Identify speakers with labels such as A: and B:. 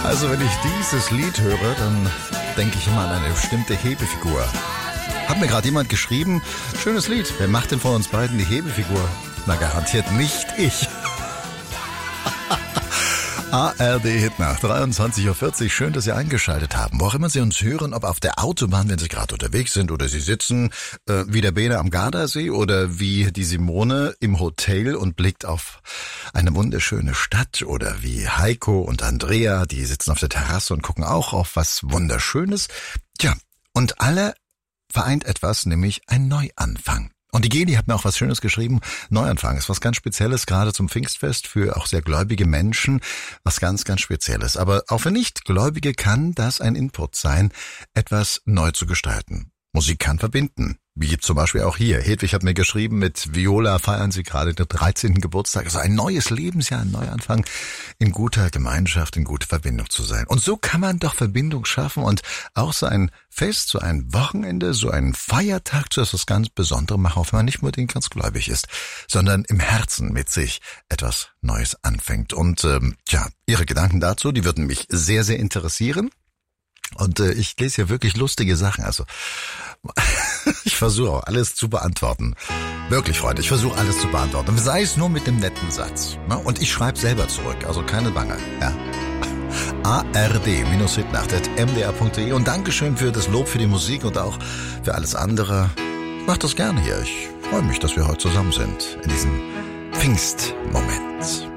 A: Also wenn ich dieses Lied höre, dann denke ich immer an eine bestimmte Hebefigur. Hat mir gerade jemand geschrieben, schönes Lied, wer macht denn von uns beiden die Hebefigur? Na garantiert nicht ich. ARD Hitnacht, 23.40 Uhr. Schön, dass Sie eingeschaltet haben. Wo auch immer Sie uns hören, ob auf der Autobahn, wenn Sie gerade unterwegs sind, oder Sie sitzen wie der Bene am Gardasee oder wie die Simone im Hotel und blickt auf eine wunderschöne Stadt, oder wie Heiko und Andrea, die sitzen auf der Terrasse und gucken auch auf was Wunderschönes. Tja, und alle vereint etwas, nämlich ein Neuanfang. Und die Geli hat mir auch was Schönes geschrieben. Neuanfang ist was ganz Spezielles, gerade zum Pfingstfest, für auch sehr gläubige Menschen, was ganz, ganz Spezielles. Aber auch für Nichtgläubige kann das ein Input sein, etwas neu zu gestalten. Musik kann verbinden, wie zum Beispiel auch hier. Hedwig hat mir geschrieben, mit Viola feiern sie gerade den 13. Geburtstag. Also ein neues Lebensjahr, ein Neuanfang, in guter Gemeinschaft, in guter Verbindung zu sein. Und so kann man doch Verbindung schaffen und auch so ein Fest, so ein Wochenende, so ein Feiertag zu etwas ganz Besonderem machen, auch wenn man nicht unbedingt ganz gläubig ist, sondern im Herzen mit sich etwas Neues anfängt. Und Ihre Gedanken dazu, die würden mich sehr, sehr interessieren. Und ich lese hier wirklich lustige Sachen, also ich versuche auch alles zu beantworten. Wirklich, Freunde, ich versuche alles zu beantworten. Sei es nur mit dem netten Satz. Ne? Und ich schreibe selber zurück, also keine Bange. Ja. ard-hitnacht@mdr.de. Und Dankeschön für das Lob für die Musik und auch für alles andere. Ich mache das gerne hier. Ich freue mich, dass wir heute zusammen sind in diesem Pfingstmoment.